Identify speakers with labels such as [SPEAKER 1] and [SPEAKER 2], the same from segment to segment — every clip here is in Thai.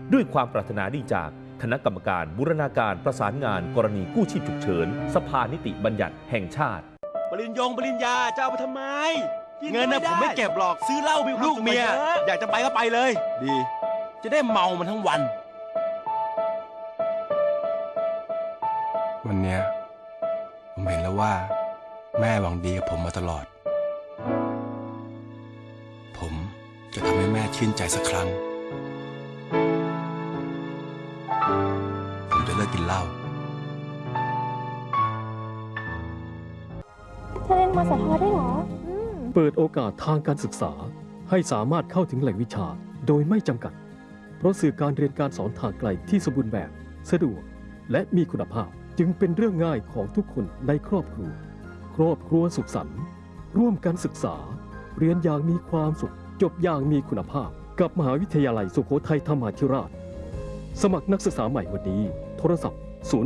[SPEAKER 1] ด้วยความปรารถนาดีจากคณะกรรมการบูรณาการประสานงานกรณีกู้ชีพฉุกเฉินสภานิติบัญญัติแห่งชาติ
[SPEAKER 2] ปริญญาจะเอาไปทำไม
[SPEAKER 3] เงินนะผมไม่เก็บหรอก
[SPEAKER 2] ซื้อเหล้ามีความสุข
[SPEAKER 3] ลูกเมียอยากจะไปก็ไปเลยดีจะได้เมามันทั้งวัน
[SPEAKER 4] วันเนี้ยผมเห็นแล้วว่าแม่หวังดีกับผมมาตลอดผมจะทำให้แม่ชื่นใจสักครั้งผมจะเลิกกินเหล้า
[SPEAKER 5] เธอเรียนมสทได้เหรอ
[SPEAKER 6] เปิดโอกาสทางการศึกษาให้สามารถเข้าถึงแหล่งวิชาโดยไม่จำกัดเพราะสื่อการเรียนการสอนทางไกลที่สมบูรณ์แบบสะดวกและมีคุณภาพจึงเป็นเรื่องง่ายของทุกคนในครอบครัวสุขสันต์ร่วมกันศึกษาเรียนอย่างมีความสุขจบอย่างมีคุณภาพกับมหาวิทยาลัยสุโขทัยธรรมาธิราชสมัครนักศึกษาใหม่วันนี้โทรศัพท์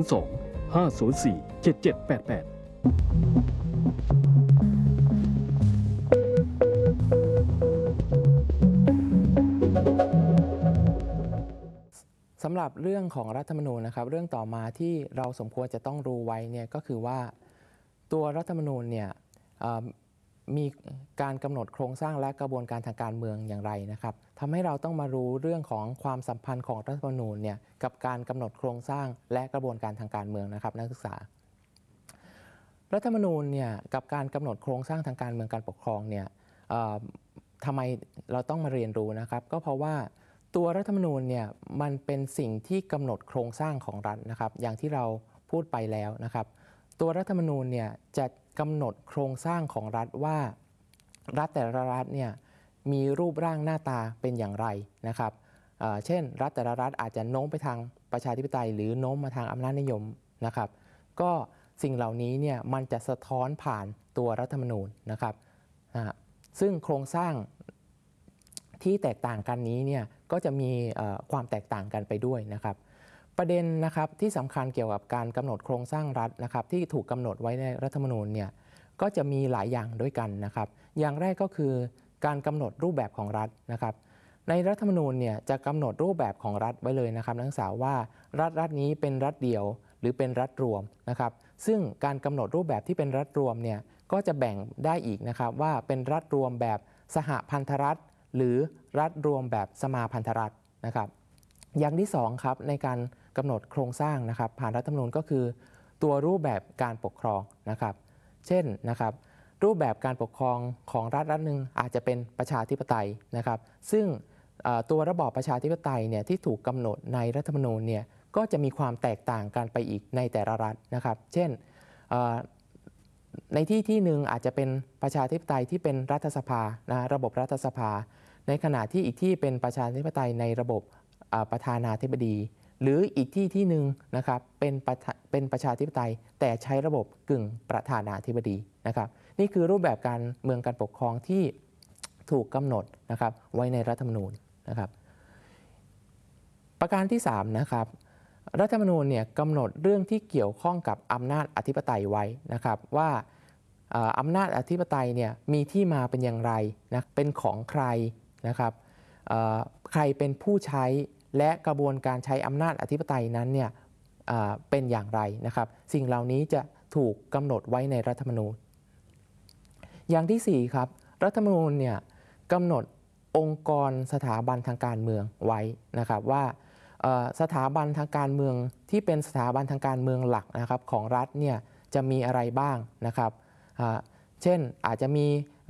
[SPEAKER 7] สำหรับเรื่องของรัฐธรรมนูญนะครับเรื่องต่อมาที่เราสมควรจะต้องรู้ไว้เนี่ยก็คือว่าตัวรัฐธรรมนูญเนี่ยมีการกำหนดโครงสร้างและกระบวนการทางการเมืองอย่างไรนะครับทำให้เราต้องมารู้เรื่องของความสัมพันธ์ของรัฐธรรมนูญเนี่ยกับการกำหนดโครงสร้างและกระบวนการทางการเมืองนะครับนักศึกษารัฐธรรมนูญเนี่ยกับการกำหนดโครงสร้างทางการเมืองการปกครองเนี่ยทำไมเราต้องมาเรียนรู้นะครับก็เพราะว่าตัวรัฐธรรมนูญเนี่ยมันเป็นสิ่งที่กำหนดโครงสร้างของรัฐนะครับอย่างที่เราพูดไปแล้วนะครับตัวรัฐธรรมนูญเนี่ยจะกำหนดโครงสร้างของรัฐว่ารัฐแต่ละรัฐเนี่ยมีรูปร่างหน้าตาเป็นอย่างไรนะครับเช่นรัฐแต่ละรัฐอาจจะโน้มไปทางประชาธิปไตยหรือโน้มมาทางอำนาจนิยมนะครับก็สิ่งเหล่านี้เนี่ยมันจะสะท้อนผ่านตัวรัฐธรรมนูญนะครับซึ่งโครงสร้างที่แตกต่างกันนี้เนี่ยก็จะมีความแตกต่างกันไปด้วยนะครับประเด็นนะครับที่สำคัญเกี่ยวกับการกำหนดโครงสร้างรัฐนะครับที่ถูกกำหนดไว้ในรัฐธรรมนูญเนี่ยก็จะมีหลายอย่างด้วยกันนะครับอย่างแรกก็คือการกำหนดรูปแบบของรัฐนะครับในรัฐธรรมนูญเนี่ยจะกำหนดรูปแบบของรัฐไว้เลยนะครับนักศึกษาว่ารัฐนี้เป็นรัฐเดี่ยวหรือเป็นรัฐรวมนะครับซึ่งการกำหนดรูปแบบที่เป็นรัฐรวมเนี่ยก็จะแบ่งได้อีกนะครับว่าเป็นรัฐรวมแบบสหพันธรัฐหรือรัฐรวมแบบสมาพันธรัฐนะครับอย่างที่2ครับในการกำหนดโครงสร้างนะครับผ่านรัฐธรรมนูญก็คือตัวรูปแบบการปกครองนะครับเช่นนะครับรูปแบบการปกครองของรัฐหนึ่งอาจจะเป็นประชาธิปไตยนะครับซึ่งตัวระบอบประชาธิปไตยเนี่ยที่ถูกกำหนดในรัฐธรรมนูญเนี่ยก็จะมีความแตกต่างกันไปอีกในแต่ละรัฐนะครับเช่นในที่หนึ่งอาจจะเป็นประชาธิปไตยที่เป็นรัฐสภานะระบบรัฐสภาในขณะที่อีกที่เป็นประชาธิปไตยในระบบประธานาธิบดีหรืออีกที่หนึ่งนะครับเป็นประชาธิปไตยแต่ใช้ระบบกึ่งประธานาธิบดีนะครับนี่คือรูปแบบการเมืองการปกครองที่ถูกกำหนดนะครับไว้ในรัฐธรรมนูญนะครับประการที่3นะครับรัฐธรรมนูญเนี่ยกำหนดเรื่องที่เกี่ยวข้องกับอำนาจอธิปไตยไว้นะครับว่าอำนาจอธิปไตยเนี่ยมีที่มาเป็นอย่างไรนะเป็นของใครนะครับใครเป็นผู้ใช้และกระบวนการใช้อำนาจอธิปไตยนั้นเนี่ยเป็นอย่างไรนะครับสิ่งเหล่านี้จะถูกกำหนดไว้ในรัฐธรรมนูญอย่างที่4ครับรัฐธรรมนูญเนี่ยกำหนดองค์กรสถาบันทางการเมืองไว้นะครับว่าสถาบันทางการเมืองที่เป็นสถาบันทางการเมืองหลักนะครับของรัฐเนี่ยจะมีอะไรบ้างนะครับเช่นอาจจะมี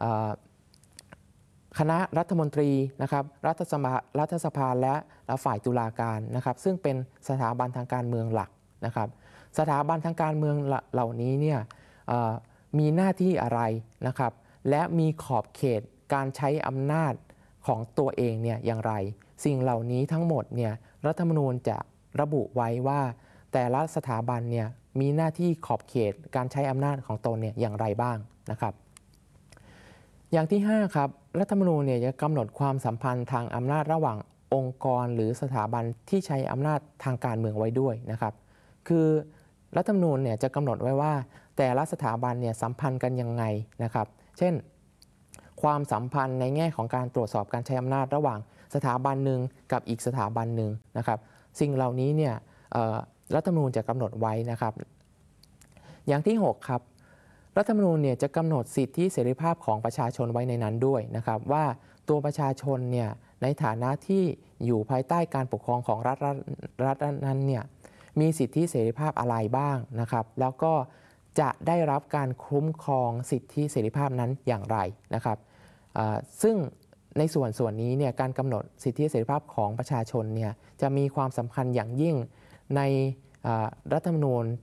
[SPEAKER 7] คณะรัฐมนตรีนะครับรัฐสภาและฝ่ายตุลาการนะครับซึ่งเป็นสถาบันทางการเมืองหลักนะครับสถาบันทางการเมืองเหล่านี้เนี่ยมีหน้าที่อะไรนะครับและมีขอบเขตการใช้อำนาจของตัวเองเนี่ยอย่างไรสิ่งเหล่านี้ทั้งหมดเนี่ยรัฐธรรมนูญจะระบุไว้ว่าแต่ละสถาบันเนี่ยมีหน้าที่ขอบเขตการใช้อำนาจของตนเนี่ยอย่างไรบ้างนะครับอย่างที่5ครับรัฐธรรมนูญเนี่ยจะกำหนดความสัมพันธ์ทางอำนาจระหว่างองค์กรหรือสถาบันที่ใช้อำนาจทางการเมืองไว้ด้วยนะครับคือรัฐธรรมนูญเนี่ยจะกำหนดไว้ว่าแต่ละสถาบันเนี่ยสัมพันธ์กันยังไงนะครับเช่นความสัมพันธ์ในแง่ของการตรวจสอบการใช้อำนาจระหว่างสถาบันหนึ่งกับอีกสถาบันหนึ่งนะครับสิ่งเหล่านี้เนี่ยรัฐธรรมนูญจะกำหนดไว้นะครับอย่างที่6ครับรัฐธรรมนูญเนี่ยจะกำหนดสิทธิเสรีภาพของประชาชนไว้ในนั้นด้วยนะครับว่าตัวประชาชนเนี่ยในฐานะที่อยู่ภายใต้การปกครองของรัฐนั้นเนี่ยมีสิทธิเสรีภาพอะไรบ้างนะครับแล้วก็จะได้รับการคุ้มครองสิทธิเสรีภาพนั้นอย่างไรนะครับซึ่งในส่วนนี้เนี่ยการกำหนดสิทธิเสรีภาพของประชาชนเนี่ยจะมีความสำคัญอย่างยิ่งในรัฐธรรมนูญ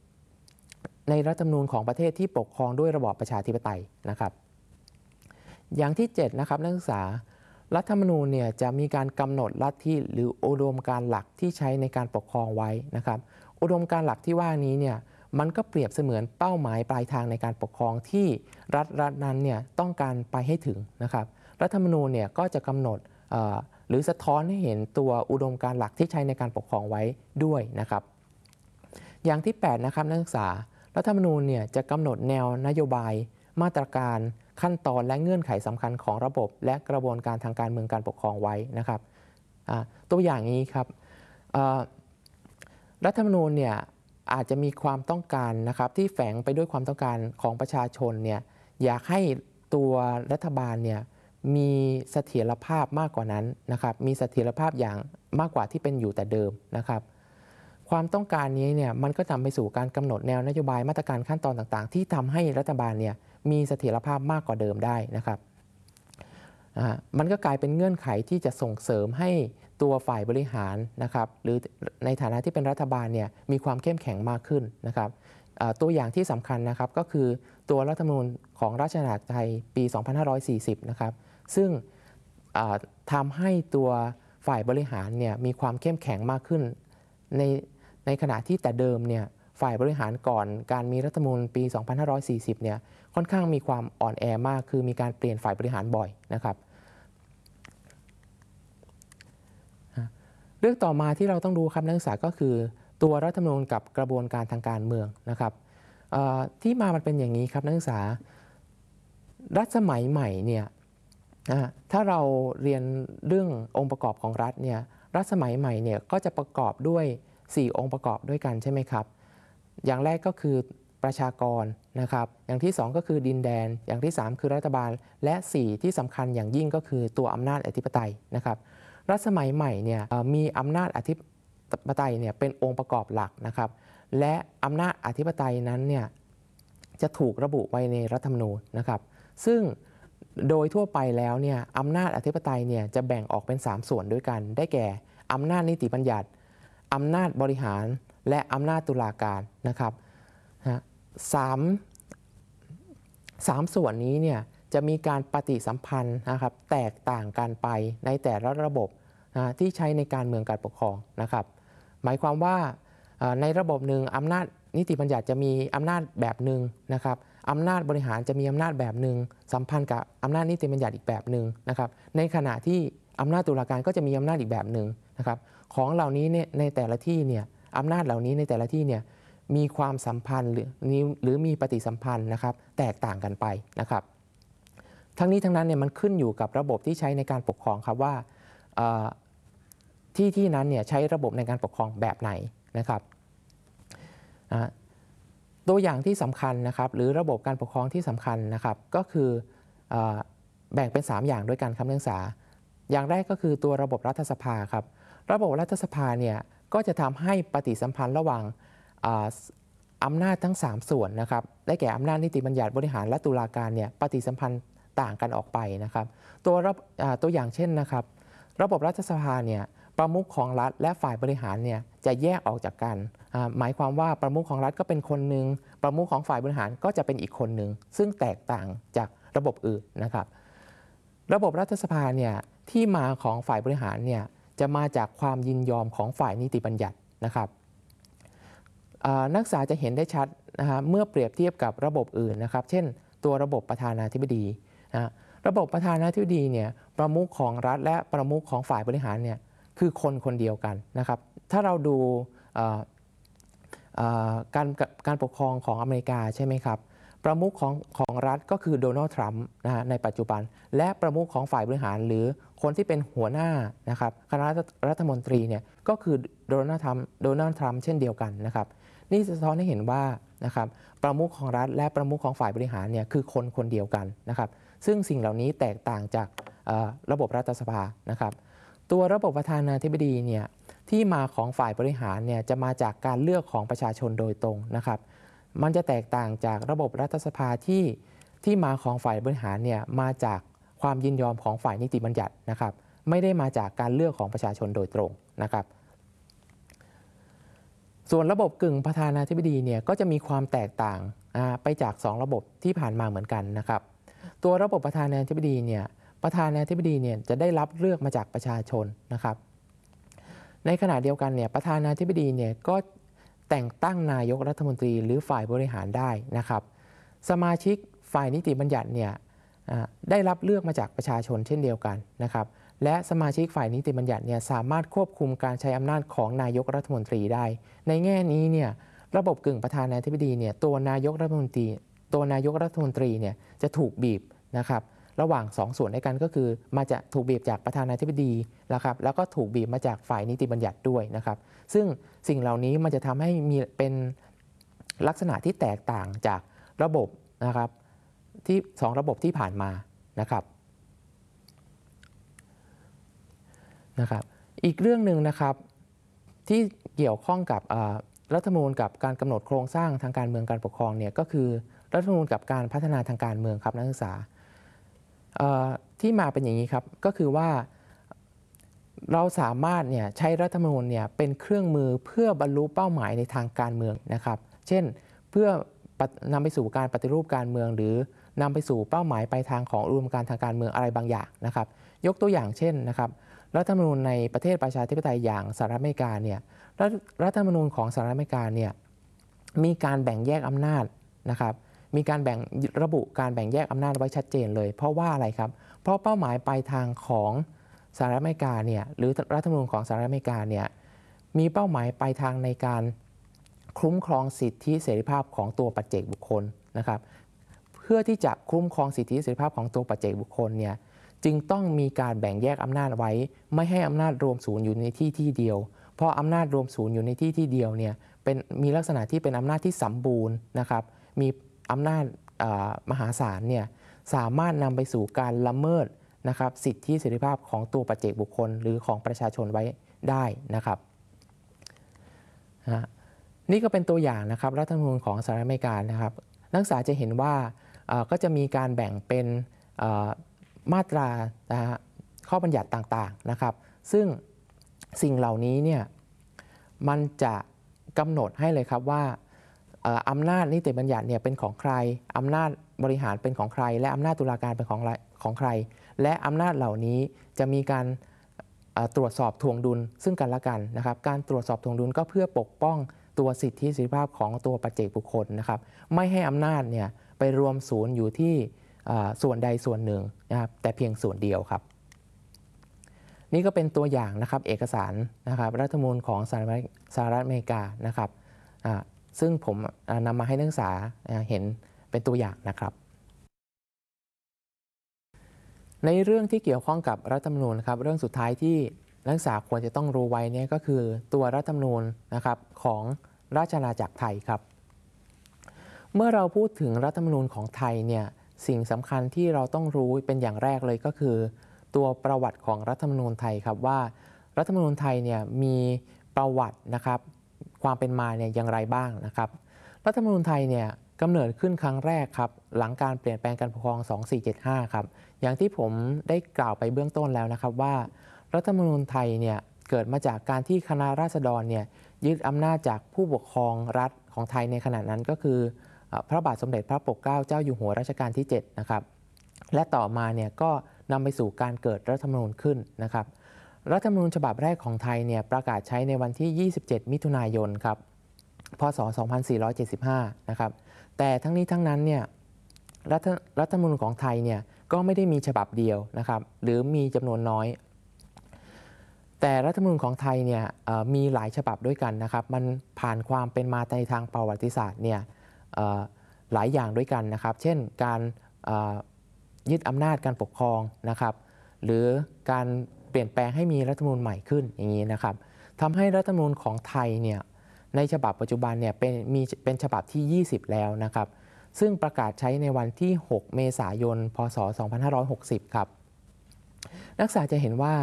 [SPEAKER 7] ของประเทศที่ปกครองด้วยระบอบประชาธิปไตยนะครับอย่างที่7นะครับนักศึกษารัฐธรรมนูญเนี่ยจะมีการกำหนดลัทธิหรืออุดมการณ์หลักที่ใช้ในการปกครองไว้นะครับอุดมการณ์หลักที่ว่านี้เนี่ยมันก็เปรียบเสมือนเป้าหมายปลายทางในการปกครองที่รัฐนั้นเนี่ยต้องการไปให้ถึงนะครับรัฐธรรมนูญเนี่ยก็จะกำหนดหรือสะท้อนให้เห็นตัวอุดมการณ์หลักที่ใช้ในการปกครองไว้ด้วยนะครับอย่างที่8นะครับนักศึกษารัฐธรรมนูญเนี่ยจะกำหนดแนวนโยบายมาตรการขั้นตอนและเงื่อนไขสำคัญของระบบและกระบวนการทางการเมืองการปกครองไว้นะครับตัวอย่างนี้ครับรัฐธรรมนูญเนี่ยอาจจะมีความต้องการนะครับที่แฝงไปด้วยความต้องการของประชาชนเนี่ยอยากให้ตัวรัฐบาลเนี่ยมีเสถียรภาพมากกว่านั้นนะครับมีเสถียรภาพอย่างมากกว่าที่เป็นอยู่แต่เดิมนะครับความต้องการนี้เนี่ยมันก็นำไปสู่การกำหนดแนวนโยบายมาตรการขั้นตอนต่างๆที่ทำให้รัฐบาลเนี่ยมีเสถียรภาพมากกว่าเดิมได้นะครับมันก็กลายเป็นเงื่อนไขที่จะส่งเสริมให้ตัวฝ่ายบริหารนะครับหรือในฐานะที่เป็นรัฐบาลเนี่ยมีความเข้มแข็งมากขึ้นนะครับตัวอย่างที่สำคัญนะครับก็คือตัวรัฐธรรมนูญของราชอาณาจักรไทยปี 2540 นะครับซึ่งทำให้ตัวฝ่ายบริหารเนี่ยมีความเข้มแข็งมากขึ้นในขณะที่แต่เดิมเนี่ยฝ่ายบริหารก่อนการมีรัฐธรรมนูญปี 2540 เนี่ยค่อนข้างมีความอ่อนแอมากคือมีการเปลี่ยนฝ่ายบริหารบ่อยนะครับเรื่องต่อมาที่เราต้องดูครับนักศึกษาก็คือตัวรัฐธรรมนูญกับกระบวนการทางการเมืองนะครับที่มามันเป็นอย่างนี้ครับนักศึกษารัฐสมัยใหม่เนี่ยถ้าเราเรียนเรื่ององค์ประกอบของรัฐเนี่ยรัฐสมัยใหม่เนี่ยก็จะประกอบด้วย4องค์ประกอบด้วยกันใช่ไหมครับอย่างแรกก็คือประชากรนะครับอย่างที่2ก็คือดินแดนอย่างที่3คือรัฐบาลและ4ที่สำคัญอย่างยิ่งก็คือตัวอำนาจอธิปไตยนะครับรัฐสมัยใหม่เนี่ยมีอำนาจอธิปไตยเนี่ยเป็นองค์ประกอบหลักนะครับและอำนาจอธิปไตยนั้นเนี่ยจะถูกระบุไว้ในรัฐธรรมนูญนะครับซึ่งโดยทั่วไปแล้วเนี่ยอำนาจอธิปไตยเนี่ยจะแบ่งออกเป็น3ส่วนด้วยกันได้แก่อำนาจนิติบัญญัติอำนาจบริหารและอำนาจตุลาการนะครับสามส่วนนี้เนี่ยจะมีการปฏิสัมพันธ์นะครับแตกต่างกันไปในแต่ละระบบที่ใช้ในการเมืองการปกครองนะครับหมายความว่าในระบบหนึ่งอำนาจนิติบัญญัติจะมีอำนาจแบบหนึ่งนะครับอำนาจบริหารจะมีอำนาจแบบหนึ่งสัมพันธ์กับอำนาจนิติบัญญัติอีกแบบหนึ่งนะครับในขณะที่อำนาจตุลาการก็จะมีอำนาจอีกแบบหนึ่งนะครับของเหล่านี้ในแต่ละที่เนี่ยอำนาจเหล่านี้ในแต่ละที่เนี่ยมีความสัมพันธ์หรือมีปฏิสัมพันธ์นะครับแตกต่างกันไปนะครับทั้งนี้ทั้งนั้นเนี่ยมันขึ้นอยู่กับระบบที่ใช้ในการปกครองครับว่าที่นั้นเนี่ยใช้ระบบในการปกครองแบบไหนนะครับตัวอย่างที่สำคัญนะครับหรือระบบการปกครองที่สำคัญนะครับก็คือแบ่งเป็น3อย่างด้วยกันครับนักศึกษาอย่างแรกก็คือตัวระบบรัฐสภาครับระบบรัฐสภาเนี่ยก็จะทำให้ปฏิสัมพันธ์ระหว่างอำนาจทั้ง3ส่วนนะครับได้แก่อำนาจนิติบัญญัติบริหารและตุลาการเนี่ยปฏิสัมพันธ์ต่างกันออกไปนะครับตัวอย่างเช่นนะครับระบบรัฐสภาเนี่ยประมุขของรัฐและฝ่ายบริหารเนี่ยจะแยกออกจากกันหมายความว่าประมุขของรัฐก็เป็นคนหนึ่งประมุขของฝ่ายบริหารก็จะเป็นอีกคนหนึ่งซึ่งแตกต่างจากระบบอื่นนะครับระบบรัฐสภาเนี่ยที่มาของฝ่ายบริหารเนี่ยจะมาจากความยินยอมของฝ่ายนิติบัญญัตินะครับนักศึกษาจะเห็นได้ชัดเมื่อเปรียบเทียบกับระบบอื่นนะครับเช่นตัวระบบประธานาธิบดีระบบประธานาธิบดีเนี่ยประมุขของรัฐและประมุขของฝ่ายบริหารเนี่ยคือคนเดียวกันนะครับถ้าเราดูการปกครองของอเมริกาใช่ไหมครับปประมุขของรัฐก็คือโดนัลด์ทรัมป์นะฮะในปัจจุบันและประมุขของฝ่ายบริหารหรือคนที่เป็นหัวหน้านะครับคณะรัฐมนตรีเนี่ยก็คือโดนัลด์ทรัมป์เช่นเดียวกันนะครับนี่สะท้อนให้เห็นว่านะครับประมุขของรัฐและประมุขของฝ่ายบริหารเนี่ยคือคนเดียวกันนะครับซึ่งสิ่งเหล่านี้แตกต่างจากระบบรัฐสภานะครับตัวระบบประธานาธิบดีเนี่ยที่มาของฝ่ายบริหารเนี่ยจะมาจากการเลือกของประชาชนโดยตรงนะครับมันจะแตกต่างจากระบบรัฐสภาที่มาของฝ่ายบริหารเนี่ยมาจากความยินยอมของฝ่ายนิติบัญญัตินะครับไม่ได้มาจากการเลือกของประชาชนโดยตรงนะครับส่วนระบบกึ่งประธานาธิบดีเนี่ยก็จะมีความแตกต่างไปจาก2ระบบที่ผ่านมาเหมือนกันนะครับตัวระบบประธานาธิบดีเนี่ยประธานาธิบดีเนี่ยจะได้รับเลือกมาจากประชาชนนะครับในขณะเดียวกันเนี่ยประธานาธิบดีเนี่ยก็แต่งตั้งนายกรัฐมนตรีหรือฝ่ายบริหารได้นะครับสมาชิกฝ่ายนิติบัญญัติเนี่ยได้รับเลือกมาจากประชาชนเช่นเดียวกันนะครับและสมาชิกฝ่ายนิติบัญญัติเนี่ยสามารถควบคุมการใช้อำนาจของนายกรัฐมนตรีได้ในแง่นี้เนี่ยระบบกึ่งประธานาธิบดีเนี่ยตัวนายกรัฐมนตรีเนี่ยจะถูกบีบนะครับระหว่าง2ส่วนด้วยกันก็คือมาจะถูกบีบจากประธานาธิบดีนะครับแล้วก็ถูกบีบมาจากฝ่ายนิติบัญญัติด้วยนะครับซึ่งสิ่งเหล่านี้มันจะทำให้มีเป็นลักษณะที่แตกต่างจากระบบนะครับที่2ระบบที่ผ่านมานะครับอีกเรื่องหนึ่งนะครับที่เกี่ยวข้องกับรัฐธรรมนูญกับการกำหนดโครงสร้างทางการเมืองการปกครองเนี่ยก็คือรัฐธรรมนูญกับการพัฒนาทางการเมืองครับนักศึกษาที่มาเป็นอย่างนี้ครับก็คือว่าเราสามารถเนี่ยใช้รัฐธรรมนูญเนี่ยเป็นเครื่องมือเพื่อบรรลุเป้าหมายในทางการเมืองนะครับเช่นเพื่อนำไปสู่การปฏิรูปการเมืองหรือนำไปสู่เป้าหมายปลายทางของอุดมการณ์ทางการเมืองอะไรบางอย่างนะครับยกตัวอย่างเช่นนะครับรัฐธรรมนูญในประเทศประชาธิปไตยอย่างสหรัฐอเมริกาเนี่ยรัฐธรรมนูญของสหรัฐอเมริกาเนี่ยมีการแบ่งแยกอำนาจนะครับมีการระบุการแบ่งแยกอำนาจไว้ชัดเจนเลยเพราะว่าอะไรครับเพราะเป้าหมายปลายทางของสหรัฐอเมริกาเนี่ยหรือรัฐธรรมนูญของสหรัฐอเมริกาเนี่ยมีเป้าหมายปลายทางในการคุ้มครองสิทธิเสรีภาพของตัวปัจเจกบุคคลนะครับเพื่อที่จะคุ้มครองสิทธิเสรีภาพของตัวปัจเจกบุคคลเนี่ยจึงต้องมีการแบ่งแยกอำนาจไว้ไม่ให้อำนาจรวมศูนย์อยู่ในที่เดียวเพราะอำนาจรวมศูนย์อยู่ในที่เดียวเนี่ยมีลักษณะที่เป็นอำนาจที่สมบูรณ์นะครับมีอำนาจมหาศาลเนี่ยสามารถนำไปสู่การละเมิดนะครับสิทธิเสรีภาพของตัวปัจเจกบุคคลหรือของประชาชนไว้ได้นะครับนี่ก็เป็นตัวอย่างนะครับรัฐธรรมนูญของสหรัฐอเมริกานะครับนักศึกษาจะเห็นว่าก็จะมีการแบ่งเป็นมาตราข้อบัญญัติต่างๆนะครับซึ่งสิ่งเหล่านี้เนี่ยมันจะกำหนดให้เลยครับว่าอำนาจนิติบัญญัติเนี่ยเป็นของใครอำนาจบริหารเป็นของใครและอำนาจตุลาการเป็นของใครและอำนาจเหล่านี้จะมีการตรวจสอบทวงดุลซึ่งกันและกันนะครับการตรวจสอบทวงดุลก็เพื่อปกป้องตัวสิทธิเสรีภาพของตัวปัจเจกบุคคลนะครับไม่ให้อำนาจเนี่ยไปรวมศูนย์อยู่ที่ส่วนใดส่วนหนึ่งนะครับแต่เพียงส่วนเดียวครับนี่ก็เป็นตัวอย่างนะครับเอกสารนะครับรัฐธรรมนูญของสหรัฐอเมริกานะครับซึ่งผมนำมาให้นักศึกษาเห็นเป็นตัวอย่างนะครับในเรื่องที่เกี่ยวข้องกับรัฐธรรมนูญครับเรื่องสุดท้ายที่นักศึกษาควรจะต้องรู้ไว้เนี่ยก็คือตัวรัฐธรรมนูญนะครับของราชอาณาจักรไทยครับเมื่อเราพูดถึงรัฐธรรมนูญของไทยเนี่ยสิ่งสำคัญที่เราต้องรู้เป็นอย่างแรกเลยก็คือตัวประวัติของรัฐธรรมนูญไทยครับว่ารัฐธรรมนูญไทยเนี่ยมีประวัตินะครับความเป็นมาเนี่ยอย่างไรบ้างนะครับรัฐธรรมนูญไทยเนี่ยกำเนิดขึ้นครั้งแรกครับหลังการเปลี่ยนแปลงการปกครอง 2475 ครับอย่างที่ผมได้กล่าวไปเบื้องต้นแล้วนะครับว่ารัฐธรรมนูญไทยเนี่ยเกิดมาจากการที่คณะราษฎรเนี่ยยึดอำนาจจากผู้ปกครองรัฐของไทยในขณะนั้นก็คือพระบาทสมเด็จพระปกเกล้าเจ้าอยู่หัวรัชกาลที่ 7 นะครับและต่อมาเนี่ยก็นำไปสู่การเกิดรัฐธรรมนูญขึ้นนะครับรัฐธรรมนูญฉบับแรกของไทยเนี่ยประกาศใช้ในวันที่ 27 มิถุนายนครับพ.ศ. 2475 นะครับแต่ทั้งนี้ทั้งนั้นเนี่ยรัฐธรรมนูญของไทยเนี่ยก็ไม่ได้มีฉบับเดียวนะครับหรือมีจำนวนน้อยแต่รัฐธรรมนูญของไทยเนี่ยมีหลายฉบับด้วยกันนะครับมันผ่านความเป็นมาในทางประวัติศาสตร์เนี่ยหลายอย่างด้วยกันนะครับเช่นการยึดอำนาจการปกครองนะครับหรือการเปลี่ยนแปลงให้มีรัฐธรรมนูญใหม่ขึ้นอย่างนี้นะครับทำให้รัฐธรรมนูญของไทยเนี่ยในฉบับปัจจุบันเนี่ยเป็นฉบับที่ 20 แล้วนะครับซึ่งประกาศใช้ในวันที่ 6 เมษายน พ.ศ. 2560 ครับนักศึกษาจะเห็นว่า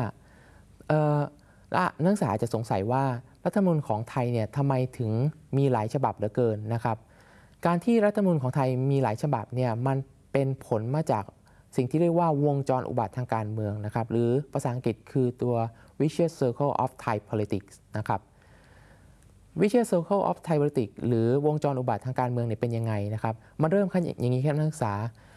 [SPEAKER 7] นักศึกษาจะสงสัยว่ารัฐธรรมนูญของไทยเนี่ยทำไมถึงมีหลายฉบับเหลือเกินนะครับการที่รัฐธรรมนูญของไทยมีหลายฉบับเนี่ยมันเป็นผลมาจากสิ่งที่เรียกว่าวงจรอุบัติทางการเมืองนะครับหรือภาษาอังกฤษคือตัว vicious circle of Thai politics นะครับ vicious circle of Thai politics หรือวงจรอุบัติทางการเมืองเนี่ยเป็นยังไงนะครับมันเริ่มขึ้นอย่างนี้ครับนักศึกษา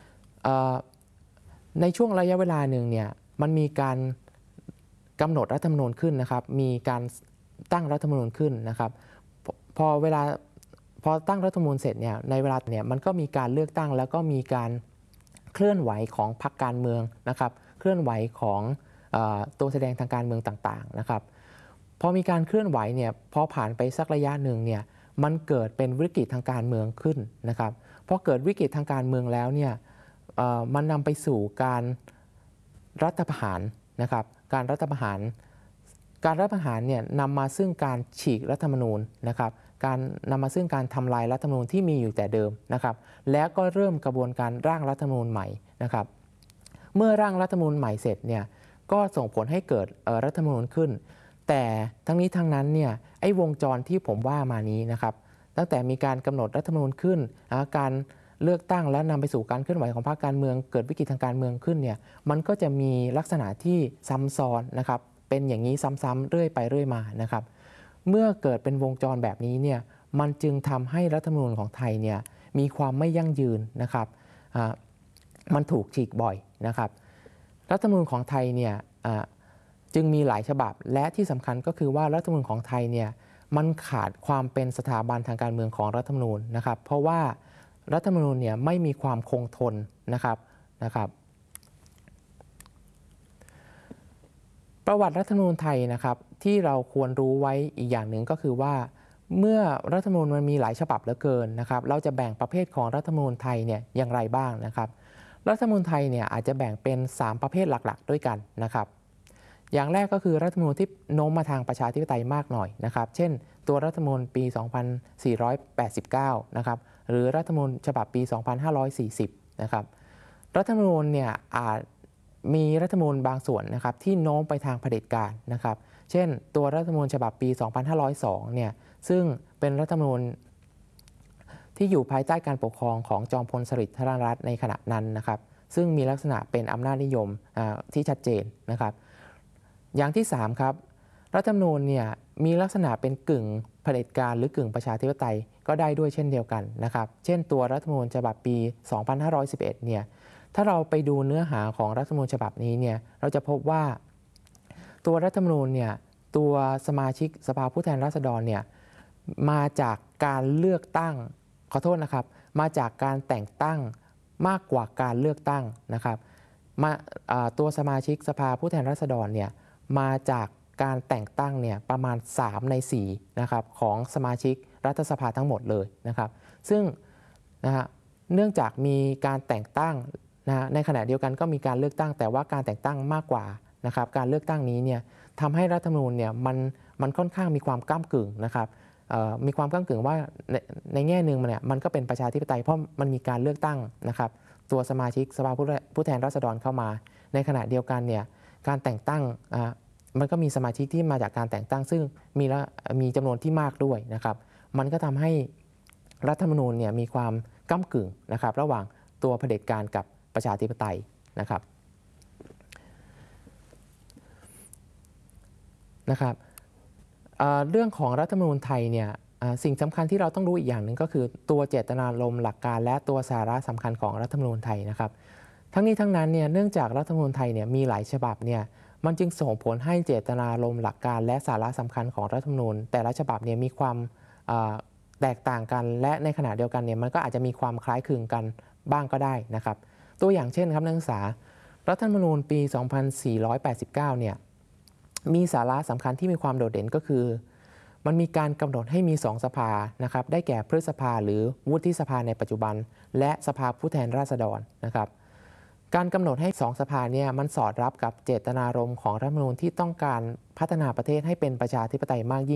[SPEAKER 7] ในช่วงระยะเวลาหนึ่งเนี่ยมันมีการกำหนดรัฐธรรมนูญขึ้นนะครับมีการตั้งรัฐธรรมนูญขึ้นนะครับพอตั้งรัฐธรรมนูญเสร็จเนี่ยในเวลาเนี่ยมันก็มีการเลือกตั้งแล้วก็มีการเคลื่อนไหวของพรรคการเมืองนะครับเคลื่อนไหวของตัวแสดงทางการเมืองต่างๆนะครับพอมีการเคลื่อนไหวเนี่ยพอผ่านไปสักระยะหนึ่งเนี่ยมันเกิดเป็นวิกฤตทางการเมืองขึ้นนะครับพอเกิดวิกฤตทางการเมืองแล้วเนี่ยมันนำไปสู่การรัฐประหารนะครับการรัฐประหารเนี่ยนำมาซึ่งการฉีกรัฐธรรมนูญนะครับการนำมาซึ่งการทำลายรัฐธรรมนูญที่มีอยู่แต่เดิมนะครับแล้วก็เริ่มกระบวนการร่างรัฐธรรมนูญใหม่นะครับเมื่อร่างรัฐธรรมนูญใหม่เสร็จเนี่ยก็ส่งผลให้เกิดรัฐธรรมนูญขึ้นแต่ทั้งนี้ทั้งนั้นเนี่ยไอ้วงจรที่ผมว่ามานี้นะครับตั้งแต่มีการกำหนดรัฐธรรมนูญขึ้นการเลือกตั้งและนำไปสู่การเคลื่อนไหวของพรรคการเมืองเกิดวิกฤตทางการเมืองขึ้นเนี่ยมันก็จะมีลักษณะที่ซ้ำซ้อนนะครับเป็นอย่างนี้ซ้ำๆเรื่อยไปเรื่อยมานะครับเมื่อเกิดเป็นวงจรแบบนี้เนี่ยมันจึงทำให้รัฐธรรมนูญของไทยเนี่ยมีความไม่ยั่งยืนนะครับมันถูกฉีกบ่อยนะครับรัฐธรรมนูญของไทยเนี่ยจึงมีหลายฉบับและที่สำคัญก็คือว่ารัฐธรรมนูญของไทยเนี่ยมันขาดความเป็นสถาบันทางการเมืองของรัฐธรรมนูญนะครับเพราะว่ารัฐธรรมนูญเนี่ยไม่มีความคงทนนะครับประวัติรัฐธรรมนูญไทยนะครับที่เราควรรู้ไว้อีกอย่างหนึ่งก็คือว่าเมื่อรัฐธรรมนูญมันมีหลายฉบับเหลือเกินนะครับเราจะแบ่งประเภทของรัฐธรรมนูญไทยเนี่ยอย่างไรบ้างนะครับรัฐธรรมนูญไทยเนี่ยอาจจะแบ่งเป็น3ประเภทหลักๆด้วยกันนะครับอย่างแรกก็คือรัฐธรรมนูญที่โน้มมาทางประชาธิปไตยมากหน่อยนะครับเช่นตัวรัฐธรรมนูญปี 2489 นะครับหรือรัฐธรรมนูญฉบับปี 2540 นะครับรัฐธรรมนูญเนี่ยอาจมีรัฐธรรมนูญบางส่วนนะครับที่โน้มไปทางเผด็จการนะครับเช่นตัวรัฐธรรมนูญฉบับปี 2502 เนี่ยซึ่งเป็นรัฐธรรมนูญที่อยู่ภายใต้การปกครองของจอมพลสฤษดิ์ธนรัตน์ในขณะนั้นนะครับซึ่งมีลักษณะเป็นอำนาจนิยมที่ชัดเจนนะครับอย่างที่3ครับรัฐธรรมนูญเนี่ยมีลักษณะเป็นกึ่งเผด็จการหรือกึ่งประชาธิปไตยก็ได้ด้วยเช่นเดียวกันนะครับเช่นตัวรัฐธรรมนูญฉบับปี 2511 เนี่ยถ้าเราไปดูเนื้อหาของรัฐธรรมนูญฉบับนี้เนี่ยเราจะพบว่าตัวรัฐธรรมนูญเนี่ยตัวสมาชิกสภาผู้แทนราษฎรเนี่ยมาจากการเลือกตั้งขอโทษนะครับมาจากการแต่งตั้งมากกว่าการเลือกตั้งนะครับตัวสมาชิกสภาผู้แทนราษฎรเนี่ยมาจากการแต่งตั้งเนี่ยประมาณ3 ใน 4นะครับของสมาชิกรัฐสภาทั้งหมดเลยนะครับซึ่งเนื่องจากมีการแต่งตั้งในขณะเดียวกันก็มีการเลือกตั้งแต่ว่าการแต่งตั้งมากกว่านะครับการเลือกตั้งนี้เนี่ยทำให้รัฐธรรมนูญเนี่ยมันค่อนข้างมีความก้ำกึ่งนะครับมีความก้ำกึ่งว่าในแง่หนึ่งมันก็เป็นประชาธิปไตยเพราะมันมีการเลือกตั้งนะครับตัวสมาชิกสภาผู้แทนราษฎรเข้ามาในขณะเดียวกันเนี่ยการแต่งตั้งมันก็มีสมาชิกที่มาจากการแต่งตั้งซึ่งมีจำนวนที่มากด้วยนะครับมันก็ทำให้รัฐธรรมนูญเนี่ยมีความก้ำกึ่งนะครับระหว่างตัวเผด็จการกับประชาธิปไตยนะครับเรื่องของรัฐธรรมนูญไทยเนี่ยสิ่งสำคัญที่เราต้องรู้อีกอย่างหนึ่งก็คือตัวเจตนารมณ์หลักการและตัวสาระสำคัญของรัฐธรรมนูญไทยนะครับทั้งนี้ทั้งนั้นเนี่ยเนื่องจากรัฐธรรมนูญไทยเนี่ยมีหลายฉบับเนี่ยมันจึงส่งผลให้เจตนารมณ์หลักการและสาระสำคัญของรัฐธรรมนูญแต่ละฉบับเนี่ยมีความแตกต่างกันและในขณะเดียวกันเนี่ยมันก็อาจจะมีความคล้ายคลึงกันบ้างก็ได้นะครับตัวอย่างเช่นครับนักศึกษารัฐธรรมนูญปี 2489 เนี่ยมีสาระสำคัญที่มีความโดดเด่นก็คือมันมีการกำหนดให้มี2สภานะครับได้แก่พฤษภาหรือวุฒิสภาในปัจจุบันและสภาผู้แทนราษฎรนะครับการกำหนดให้2สภาเนี่ยมันสอดรับกับเจตนารมณ์ของรัฐธรรมนูญที่ต้องการพัฒนาประเทศให้เป็นประชาธิปไตยมากยิ่ง